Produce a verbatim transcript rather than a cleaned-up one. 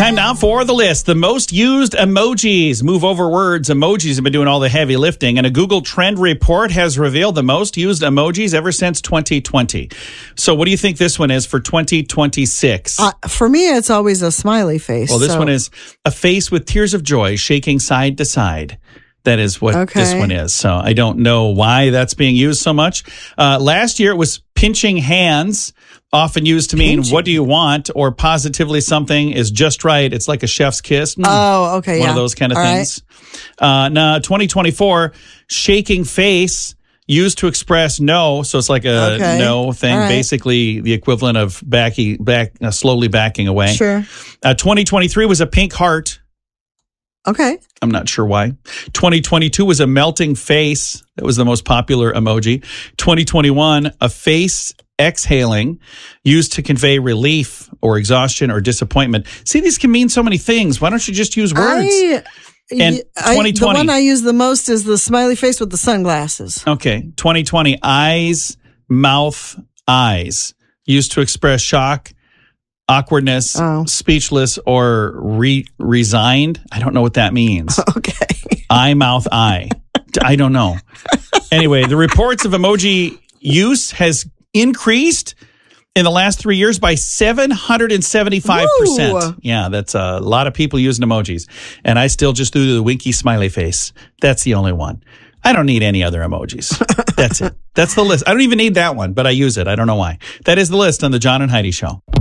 Time now for the list. The most used emojis. Move over words. Emojis have been doing all the heavy lifting. And a Google Trend report has revealed the most used emojis ever since twenty twenty. So what do you think this one is for twenty twenty-six? Uh, for me, it's always a smiley face. Well, this so. one is a face with tears of joy shaking side to side. That is what okay. this one is. So I don't know why that's being used so much. Uh, last year, it was pinching hands, often used to mean, pinching. What do you want? Or positively something is just right. It's like a chef's kiss. Mm, oh, okay. One yeah. of those kind of All things. Right. Uh, now, twenty twenty-four, shaking face used to express no. So it's like a okay. no thing, right. basically the equivalent of backing, back, uh, slowly backing away. Sure. Uh, twenty twenty-three was a pink heart. Okay. I'm not sure why. twenty twenty-two was a melting face. That was the most popular emoji. twenty twenty-one, a face exhaling, used to convey relief or exhaustion or disappointment. See, these can mean so many things. Why don't you just use words? I, and I, twenty twenty. The one I use the most is the smiley face with the sunglasses. Okay. twenty twenty, eyes, mouth, eyes, used to express shock, awkwardness, oh. speechless, or re- resigned. I don't know what that means. Okay. Eye, mouth, eye. I don't know. Anyway, the reports of emoji use has increased in the last three years by seven hundred seventy-five percent. Woo. Yeah, that's a lot of people using emojis. And I still just do the winky smiley face. That's the only one. I don't need any other emojis. That's it. That's the list. I don't even need that one, but I use it. I don't know why. That is the list on the John and Heidi Show.